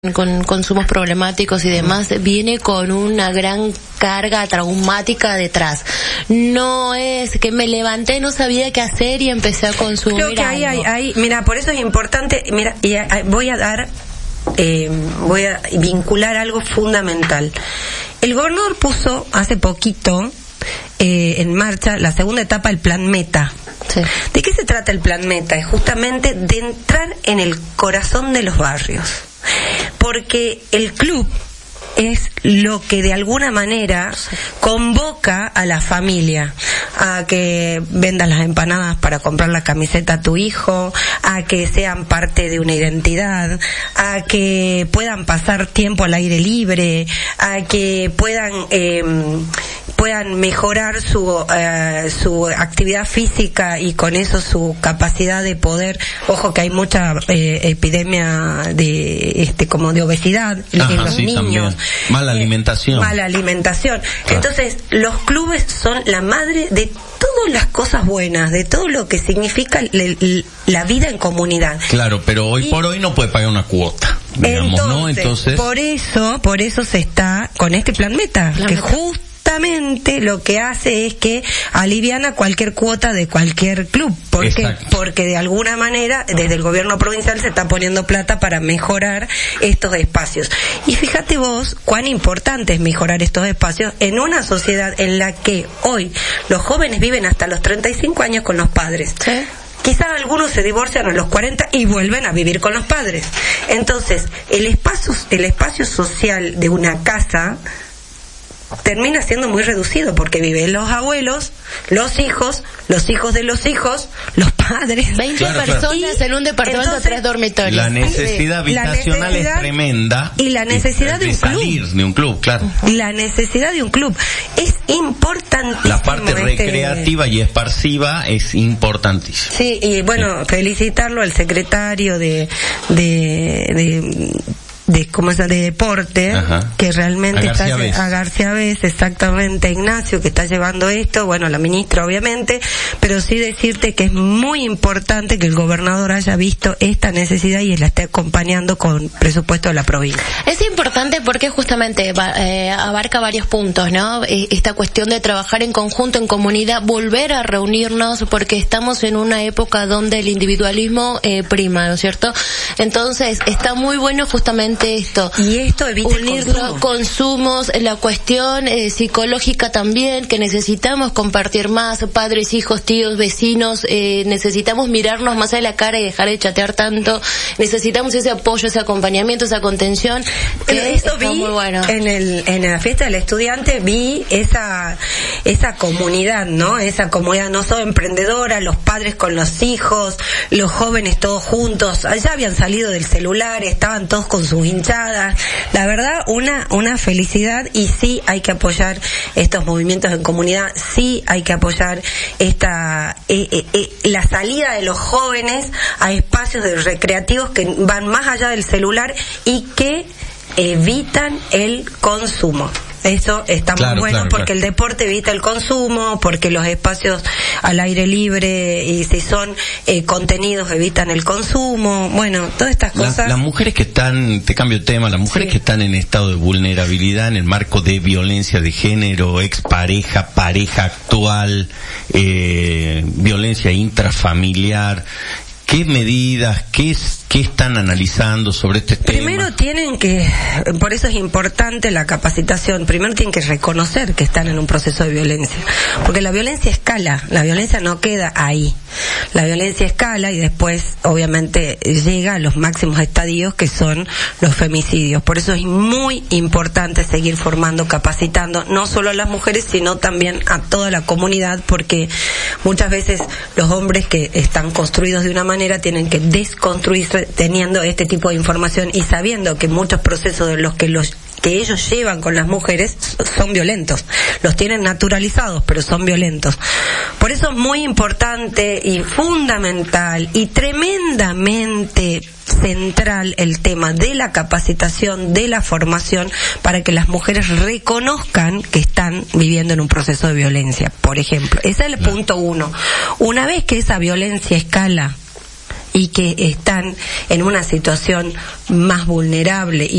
con consumos problemáticos y demás, viene con una gran carga traumática detrás. No es que me levanté, no sabía qué hacer y empecé a consumir. Creo que hay, mira, por eso es importante, mira, y voy a vincular algo fundamental. El gobernador puso hace poquito en marcha la segunda etapa del Plan Meta. Sí. ¿De qué se trata el Plan Meta? Es justamente de entrar en el corazón de los barrios. Porque el club es lo que de alguna manera convoca a la familia a que vendas las empanadas para comprar la camiseta a tu hijo, a que sean parte de una identidad, a que puedan pasar tiempo al aire libre, a que puedan mejorar su actividad física y con eso su capacidad de poder. Ojo que hay mucha epidemia de como de obesidad en los niños. También. Mala alimentación. Claro. Entonces, los clubes son la madre de todas las cosas buenas, de todo lo que significa la vida en comunidad. Claro, pero hoy por hoy no puede pagar una cuota, digamos, ¿no? Entonces, por eso se está con este Plan Meta, que justamente lo que hace es que aliviana cualquier cuota de cualquier club, porque de alguna manera desde el gobierno provincial se está poniendo plata para mejorar estos espacios. Y fíjate vos cuán importante es mejorar estos espacios en una sociedad en la que hoy los jóvenes viven hasta los 35 años con los padres. ¿Sí? Quizás algunos se divorcian a los 40 y vuelven a vivir con los padres. Entonces, el espacio social de una casa termina siendo muy reducido porque viven los abuelos, los hijos de los hijos, los padres. 20 personas en un departamento, entonces, 3 dormitorios. La necesidad habitacional es tremenda. Y la necesidad de un club. Salir de un club, claro. La necesidad de un club es importantísima. La parte recreativa y esparciva es importantísima. Sí, y bueno, felicitarlo al secretario de deporte, que realmente a García Bes, exactamente, Ignacio, que está llevando esto, bueno, la ministra obviamente, pero sí decirte que es muy importante que el gobernador haya visto esta necesidad y la esté acompañando con presupuesto de la provincia. Es importante porque justamente abarca varios puntos, ¿no? Esta cuestión de trabajar en conjunto, en comunidad, volver a reunirnos, porque estamos en una época donde el individualismo prima, ¿no es cierto? Entonces, está muy bueno justamente esto. Y esto evita unir los consumos, la cuestión psicológica también, que necesitamos compartir más, padres, hijos, tíos, vecinos, necesitamos mirarnos más a la cara y dejar de chatear tanto, necesitamos ese apoyo, ese acompañamiento, esa contención. Esto vi muy bueno. En la fiesta del estudiante, vi esa comunidad, ¿no? Esa comunidad no solo emprendedora, los padres con los hijos, los jóvenes todos juntos, allá habían salido del celular, estaban todos con sus hinchadas. La verdad, una felicidad, y sí hay que apoyar estos movimientos en comunidad, sí hay que apoyar la salida de los jóvenes a espacios recreativos que van más allá del celular y que evitan el consumo. Eso está muy bueno, porque el deporte evita el consumo, porque los espacios al aire libre, y si son contenidos, evitan el consumo. Bueno, todas estas cosas. Las mujeres que están, te cambio de tema, las mujeres que están en estado de vulnerabilidad en el marco de violencia de género, expareja, pareja actual, violencia intrafamiliar, ¿qué medidas, qué están analizando sobre este tema? Primero tienen que, por eso es importante la capacitación, primero tienen que reconocer que están en un proceso de violencia, porque la violencia escala, la violencia no queda ahí, la violencia escala y después obviamente llega a los máximos estadios que son los femicidios. Por eso es muy importante seguir formando, capacitando, no solo a las mujeres, sino también a toda la comunidad, porque muchas veces los hombres que están construidos de una manera tienen que desconstruirse teniendo este tipo de información y sabiendo que muchos procesos de los que ellos llevan con las mujeres son violentos. Los tienen naturalizados, pero son violentos. Por eso es muy importante y fundamental y tremendamente central el tema de la capacitación, de la formación, para que las mujeres reconozcan que están viviendo en un proceso de violencia, por ejemplo. Ese es el punto 1. Una vez que esa violencia escala y que están en una situación más vulnerable